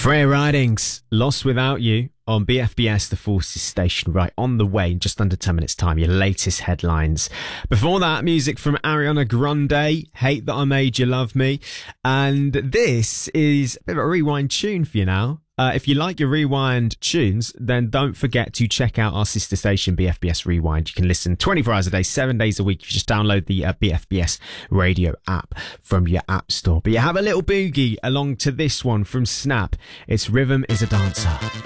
Freya Ridings, Lost Without You on BFBS, the Forces station, right on the way in just under 10 minutes time, your latest headlines. Before that, music from Ariana Grande, Hate That I Made You Love Me. And this is a bit of a rewind tune for you now. If you like your rewind tunes, then don't forget to check out our sister station, BFBS Rewind. You can listen 24 hours a day, 7 days a week. You just download the BFBS radio app from your app store. But you have a little boogie along to this one from Snap. It's Rhythm is a Dancer.